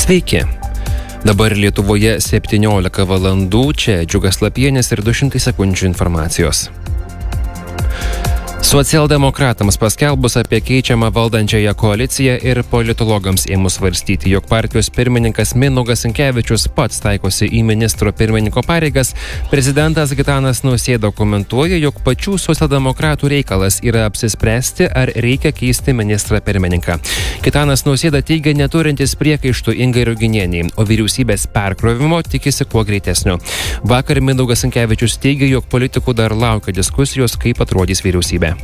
Sveiki. Dabar Lietuvoje 17 valandų, čia Džiugas Lapienis ir 200 sekundžių informacijos. Socialdemokratams paskelbus apie keičiamą valdančiąją koaliciją ir politologams ėmus svarstyti, jog partijos pirmininkas Mindaugas Sinkevičius pats taikosi į ministro pirmininko pareigas, prezidentas Gitanas Nausėda komentuoja, jog pačių socialdemokratų reikalas yra apsispręsti, ar reikia keisti ministrą pirmininką. Gitanas Nausėda teigia neturintis priekaištų Ingai Ruginienei, o vyriausybės perkrovimo tikisi kuo greitesnio. Vakar Mindaugas Sinkevičius teigia, jog politikų dar laukia diskusijos, kaip atrodys vyriausybė.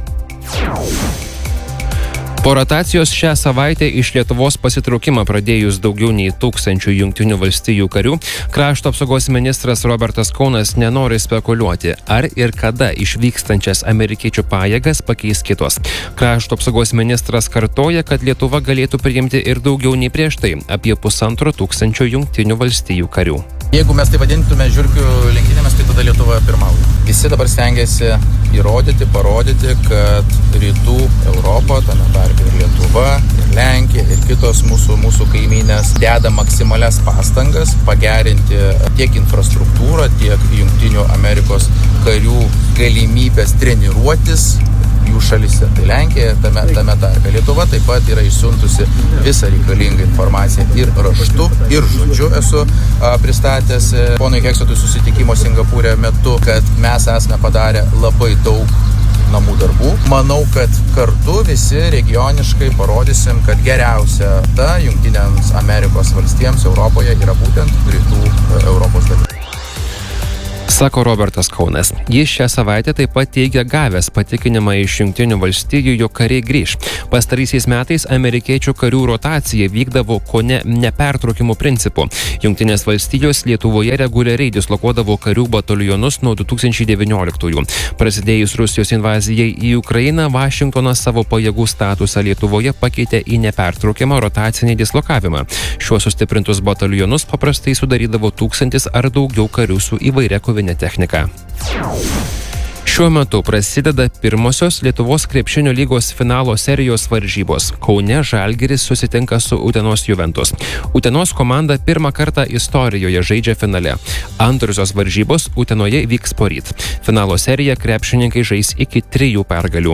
Po rotacijos šią savaitę iš Lietuvos pasitraukimą pradėjus daugiau nei 1000 Jungtinių valstijų karių, krašto apsaugos ministras Robertas Kaunas nenori spekuliuoti, ar ir kada išvykstančias amerikiečių pajėgas pakeis kitos. Krašto apsaugos ministras kartoja, kad Lietuva galėtų priimti ir daugiau nei prieš tai, apie 1500 Jungtinių valstijų karių. Jeigu mes tai vadintume žiurkių lenktynėmis, tai tada Lietuva pirmauja. Visi dabar stengiasi įrodyti, parodyti, kad rytų Europa, tame tarpe ir Lietuva, ir Lenkija, ir kitos mūsų kaimynės deda maksimalias pastangas pagerinti tiek infrastruktūrą, tiek Jungtinių Amerikos karių galimybės treniruotis jų šalyse. Tai Lenkija tame tarpe. Lietuva taip pat yra išsiuntusi visą reikalingą informaciją ir raštu, ir žodžiu. Esu pristatęs ponui Heksotui susitikimo Singapūre metu, kad mes esame padarę labai daug namų darbų. Manau, kad kartu visi regioniškai parodysim, kad geriausia ta Jungtinėms Amerikos valstijoms Europoje yra būtent rytų Europos dalis. Sako Robertas Kaunas. Jis šią savaitę taip pat teigia gavęs patikinimą iš Jungtinių valstijų, jog kariai grįš. Pastaraisiais metais amerikiečių karių rotacija vykdavo kone nepertraukimų principu. Jungtinės valstijos Lietuvoje reguliariai dislokuodavo karių batalionus nuo 2019-ųjų. Prasidėjus Rusijos invazijai į Ukrainą, Vašingtonas savo pajėgų statusą Lietuvoje pakeitė į nepertraukiamą rotacinį dislokavimą. Šiuos sustiprintus batalionus paprastai sudarydavo 1000 ar daugiau karių su įvairia kovinė technika. Šiuo metu prasideda pirmosios Lietuvos krepšinio lygos finalo serijos varžybos. Kaune Žalgiris susitinka su Utenos Juventus. Utenos komanda pirmą kartą istorijoje žaidžia finale. Antrosios varžybos Utenoje vyks poryt. Finalo seriją krepšininkai žais iki 3 pergalių.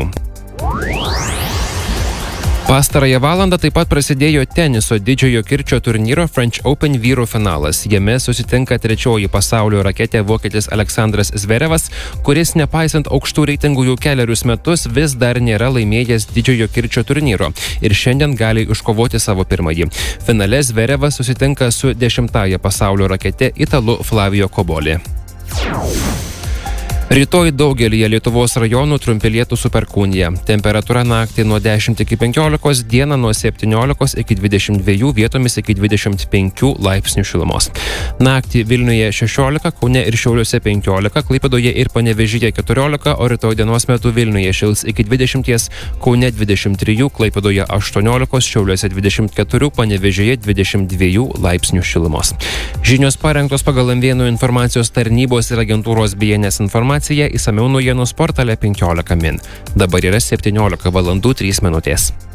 Pastarąją valandą taip pat prasidėjo teniso didžiojo kirčio turnyro French Open vyrų finalas. Jame susitinka trečioji pasaulio raketė vokietis Aleksandras Zverevas, kuris nepaisant aukštų reitingų jau kelerius metus vis dar nėra laimėjęs didžiojo kirčio turnyro ir šiandien gali iškovoti savo pirmąjį. Finale Zverevas susitinka su 10-ąja pasaulio rakete italu Flavio Cobolli. Rytoj daugelyje Lietuvos rajonų trumpi lietūs su perkūnija. Temperatūra naktį nuo 10 iki 15, dieną nuo 17 iki 22, vietomis iki 25 laipsnių šilumos. Naktį Vilniuje 16, Kaune ir Šiauliuose 15, Klaipėdoje ir Panevėžyje 14, o rytoj dienos metu Vilniuje šils iki 20, Kaune 23, Klaipėdoje 18, Šiauliuose 24, Panevėžyje 22 laipsnių šilumos. Žinios parengtos pagal Amvėnų informacijos tarnybos ir agentūros BNS informaciją. Įsamiau naujienų portale 15 min. Dabar yra 17 valandų 3 minutės.